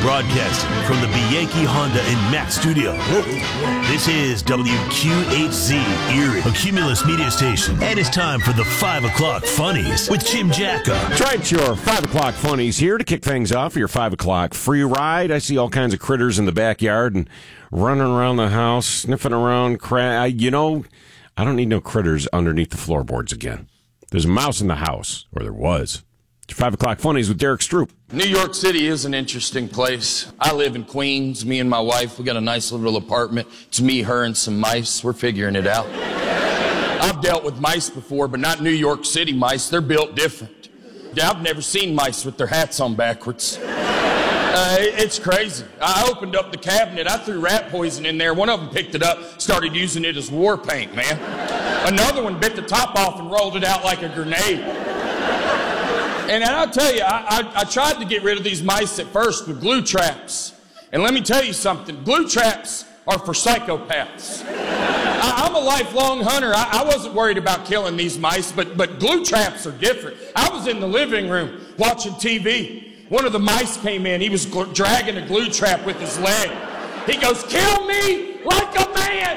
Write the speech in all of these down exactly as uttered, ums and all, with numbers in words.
Broadcasting from the Bianchi Honda and Mack studio. This is W Q H Z Erie, a Cumulus media station. And it's time for the five o'clock Funnies with Jim Jacka. That's right, your five o'clock Funnies here to kick things off. Your five o'clock free ride. I see all kinds of critters in the backyard and running around the house, sniffing around. Cra- you know, I don't need no critters underneath the floorboards again. There's a mouse in the house, or there was. It's five o'clock Funnies with Derek Stroop. New York City is an interesting place. I live in Queens. Me and my wife, we got a nice little apartment. It's me, her, and some mice. We're figuring it out. I've dealt with mice before, but not New York City mice. They're built different. I've never seen mice with their hats on backwards. Uh, it's crazy. I opened up the cabinet. I threw rat poison in there. One of them picked it up, started using it as war paint, man. Another one bit the top off and rolled it out like a grenade. And I'll tell you, I, I, I tried to get rid of these mice at first with glue traps. And let me tell you something, glue traps are for psychopaths. I, I'm a lifelong hunter. I, I wasn't worried about killing these mice, but, but glue traps are different. I was in the living room watching T V. One of the mice came in. He was gl- dragging a glue trap with his leg. He goes, "Kill me like a man."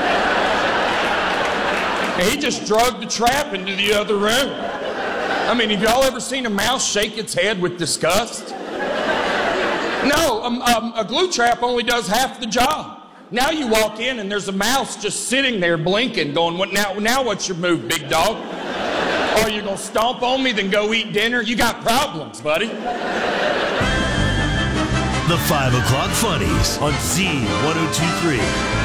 And he just dragged the trap into the other room. I mean, have y'all ever seen a mouse shake its head with disgust? No, um, um, a glue trap only does half the job. Now you walk in and there's a mouse just sitting there blinking, going, "What now? Now what's your move, big dog? Are you gonna stomp on me, then go eat dinner? You got problems, buddy." The five o'clock Funnies on Z one oh two three.